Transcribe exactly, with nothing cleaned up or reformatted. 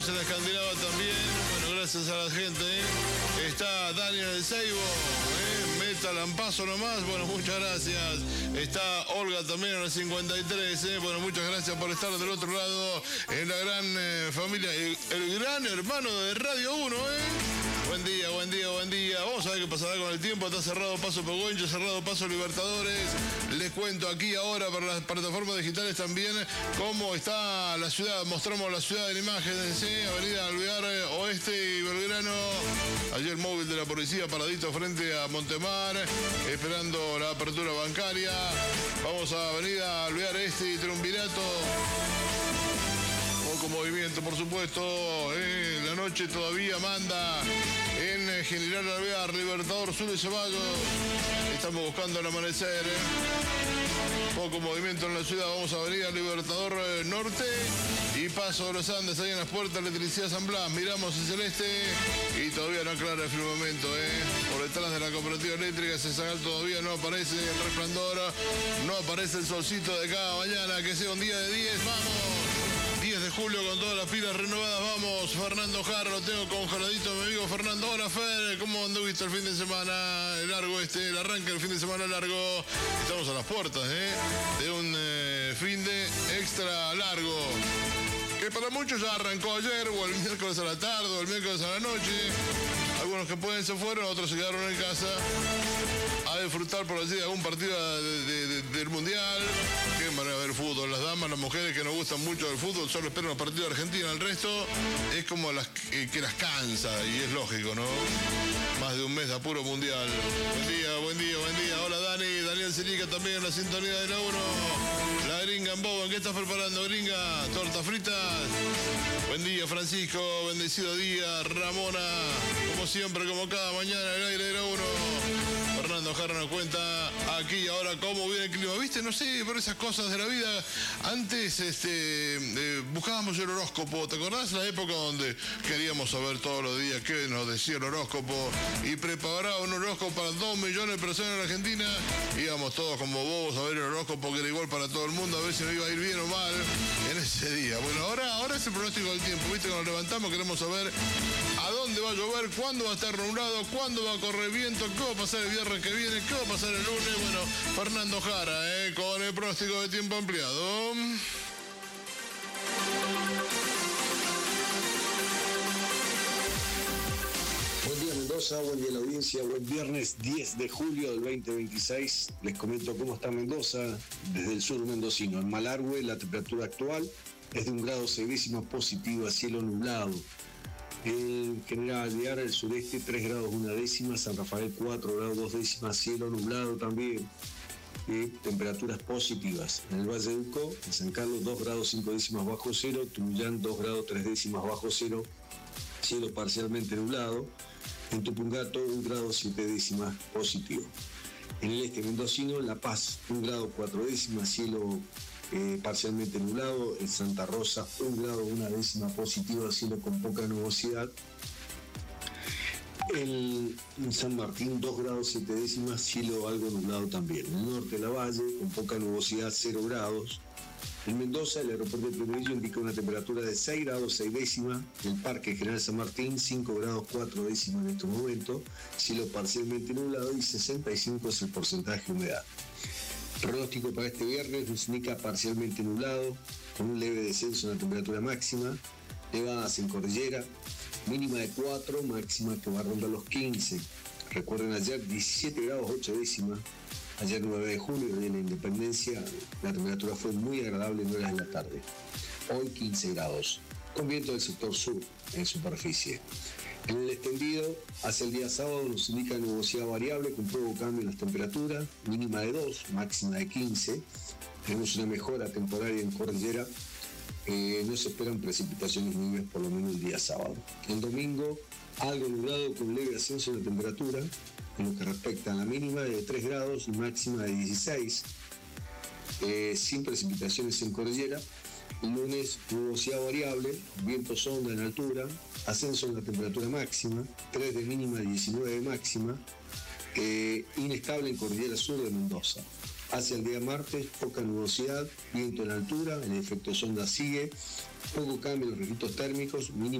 en la Escandinava también. Bueno, gracias a la gente. ¿eh? Está Daniel del Seibo. ¿eh? Meta Lampazo nomás. Bueno, muchas gracias. Está Olga también en el cincuenta y tres. ¿eh? Bueno, muchas gracias por estar del otro lado en la gran eh, familia. El, el gran hermano de Radio uno, ¿eh? Buen día, buen día, buen día. Vamos a ver qué pasará con el tiempo. Está cerrado Paso Pehuenche, cerrado Paso Libertadores. Les cuento aquí ahora para las plataformas digitales también cómo está la ciudad. Mostramos la ciudad en imágenes, ¿sí? Avenida Alvear Oeste y Belgrano. Allí el móvil de la policía paradito frente a Montemar, esperando la apertura bancaria. Vamos a Avenida Alvear Este y Triunvirato. Poco movimiento, por supuesto. ¿eh? La noche todavía manda en General Alvear, Libertador Sur y Ceballos. Estamos buscando el amanecer. ¿eh? Poco movimiento en la ciudad. Vamos a Avenida Libertador eh, Norte y Paso de los Andes. Ahí en las puertas de Electricidad San Blas. Miramos el celeste y todavía no aclara el firmamento. ¿eh? Por detrás de la cooperativa eléctrica Cesagal todavía no aparece el resplandor. No aparece el solcito de cada mañana. Que sea un día de diez. ¡Vamos! diez de julio con todas las pilas renovadas. Vamos, Fernando Jara, lo tengo congeladito, mi amigo Fernando. Hola, Fer, ¿cómo anduviste el fin de semana largo este, el arranque del fin de semana largo? Estamos a las puertas, ¿eh? De un eh, fin de extra largo. Que para muchos ya arrancó ayer, o el miércoles a la tarde, o el miércoles a la noche. Algunos que pueden se fueron, otros se quedaron en casa a disfrutar por allí de algún partido de, de, de, del Mundial. Qué manera de ver fútbol. Las damas, las mujeres que nos gustan mucho del fútbol solo esperan los partidos de Argentina. El resto es como las que, que las cansa, y es lógico, ¿no? Más de un mes de apuro mundial. Buen día, buen día, buen día. Hola, Dani. Daniel Silica también en la sintonía de la uno. La gringa en Bobo. ¿Qué estás preparando, gringa? ¿Tortas fritas? Buen día, Francisco. Bendecido día. Ramona. Como siempre, como cada mañana, el aire de la uno. Fernando Jara nos cuenta aquí y ahora cómo viene el clima. ¿Viste? No sé, por esas cosas de la vida. Antes este, eh, buscábamos el horóscopo. ¿Te acordás la época donde queríamos saber todos los días qué nos decía el horóscopo? Y preparaba un horóscopo para dos millones de personas en Argentina. Íbamos todos como bobos a ver el horóscopo, que era igual para todo el mundo, a ver si nos iba a ir bien o mal en ese día. Bueno, ahora, ahora es el pronóstico del tiempo. ¿Viste? Cuando nos levantamos queremos saber a dónde va a llover, cuándo va a estar nublado, cuándo va a correr viento, qué va a pasar el viernes que viene, qué va a pasar el lunes. Bueno, Fernando Jara, ¿eh? Con el pronóstico de tiempo ampliado. Buen día, Mendoza, buen día a la audiencia, buen viernes diez de julio del veinte veintiséis. Les comento cómo está Mendoza desde el sur mendocino. En Malargüe la temperatura actual es de un grado seis décimas positivo a cielo nublado. En General Alvear, el sureste, tres grados una décima, San Rafael cuatro grados dos décimas, cielo nublado también, eh, temperaturas positivas. En el Valle de Uco, en San Carlos, dos grados cinco décimas bajo cero, Tunuyán dos grados tres décimas bajo cero, cielo parcialmente nublado. En Tupungato, un grado siete décimas positivo. En el este mendocino, La Paz, un grado cuatro décimas, cielo Eh, parcialmente nublado. En Santa Rosa, un grado una décima positivo, cielo con poca nubosidad. El, en San Martín, dos grados siete décimas, cielo algo nublado también. En el norte de la Valle, con poca nubosidad, cero grados. En Mendoza, el aeropuerto de Primerillo indica una temperatura de seis grados seis décimas. El Parque General San Martín, cinco grados cuatro décimas en estos momentos, cielo parcialmente nublado, y sesenta y cinco es el porcentaje de humedad. Pronóstico para este viernes nos indica parcialmente nublado, con un leve descenso en la temperatura máxima, nevadas en cordillera, mínima de cuatro, máxima que va a rondar los quince. Recuerden, ayer diecisiete grados ocho décimas, ayer nueve de julio, de la Independencia, la temperatura fue muy agradable en horas de la tarde. Hoy quince grados, con viento del sector sur en superficie. En el extendido, hacia el día sábado nos indica nubosidad variable con poco cambio en las temperaturas, mínima de dos, máxima de quince. Tenemos una mejora temporaria en cordillera. Eh, no se esperan precipitaciones nubias por lo menos el día sábado. El domingo, algo nublado con leve ascenso en la temperatura, en lo que respecta a la mínima de tres grados y máxima de dieciséis, eh, sin precipitaciones en cordillera. El lunes, nubosidad variable, viento sonda en altura, ascenso en la temperatura máxima, tres de mínima, diecinueve de máxima, eh, inestable en cordillera sur de Mendoza. Hacia el día martes, poca nubosidad, viento en altura, el efecto sonda sigue, poco cambio en los registros térmicos, mínima